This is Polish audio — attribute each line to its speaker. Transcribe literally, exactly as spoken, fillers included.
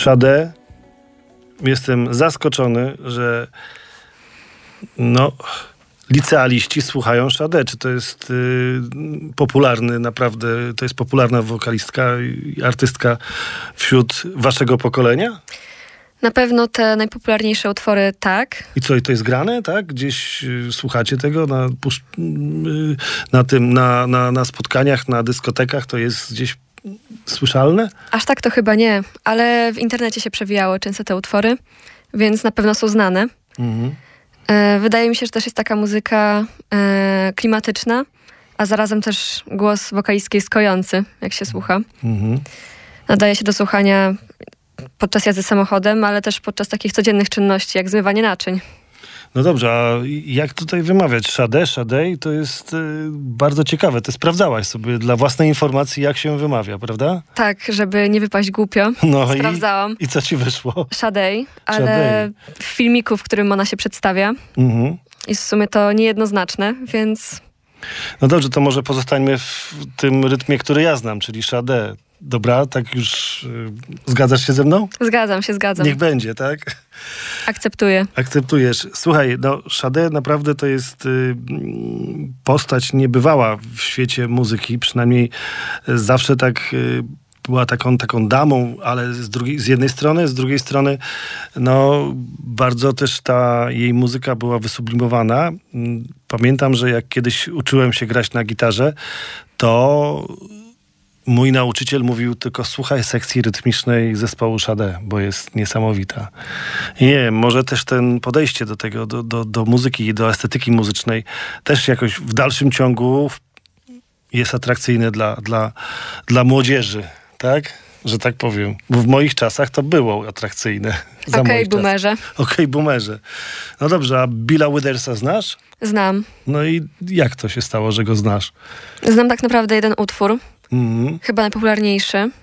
Speaker 1: Sade. Jestem zaskoczony, że no, licealiści słuchają Sade. Czy to jest y, popularny, naprawdę, to jest popularna wokalistka i artystka wśród waszego pokolenia?
Speaker 2: Na pewno te najpopularniejsze utwory tak.
Speaker 1: I co, i to jest grane, tak? Gdzieś y, słuchacie tego na, pusz- y, na tym, na, na, na spotkaniach, na dyskotekach? To jest gdzieś słyszalne?
Speaker 2: Aż tak to chyba nie, ale w internecie się przewijały często te utwory, więc na pewno są znane.
Speaker 1: Mhm.
Speaker 2: E, wydaje mi się, że też jest taka muzyka e, klimatyczna, a zarazem też głos wokalistki jest kojący, jak się słucha.
Speaker 1: Mhm.
Speaker 2: Nadaje się do słuchania podczas jazdy samochodem, ale też podczas takich codziennych czynności, jak zmywanie naczyń.
Speaker 1: No dobrze, a jak tutaj wymawiać? Sade, Sade, to jest y, bardzo ciekawe. Ty sprawdzałaś sobie dla własnej informacji, jak się wymawia, prawda?
Speaker 2: Tak, żeby nie wypaść głupio.
Speaker 1: No
Speaker 2: Sprawdzałam.
Speaker 1: I, i co ci wyszło?
Speaker 2: Sade, ale
Speaker 1: Sade.
Speaker 2: w filmiku, w którym ona się przedstawia,
Speaker 1: Mhm.
Speaker 2: jest w sumie to niejednoznaczne, więc
Speaker 1: No dobrze, to może pozostańmy w tym rytmie, który ja znam, czyli Sade. Dobra, tak już y, zgadzasz się ze mną?
Speaker 2: zgadzam się, zgadzam.
Speaker 1: Niech będzie, tak?
Speaker 2: Akceptuję.
Speaker 1: Akceptujesz. Słuchaj, no Sade naprawdę to jest y, postać niebywała w świecie muzyki, przynajmniej y, zawsze tak y, była taką, taką damą, ale z, drugiej, z jednej strony, z drugiej strony no bardzo też ta jej muzyka była wysublimowana. Pamiętam, że jak kiedyś uczyłem się grać na gitarze, to mój nauczyciel mówił tylko słuchaj sekcji rytmicznej zespołu Sade, bo jest niesamowita. I nie wiem, może też ten podejście do tego, do, do, do muzyki i do estetyki muzycznej też jakoś w dalszym ciągu jest atrakcyjne dla, dla, dla młodzieży, tak? Że tak powiem. Bo w moich czasach to było atrakcyjne. Za
Speaker 2: Okej,
Speaker 1: moich
Speaker 2: boomerze.
Speaker 1: czasów. Okej, boomerze. No dobrze, a Billa Withersa znasz?
Speaker 2: Znam.
Speaker 1: No i jak to się stało, że go znasz?
Speaker 2: Znam tak naprawdę jeden utwór,
Speaker 1: Mhm.
Speaker 2: chyba najpopularniejszy.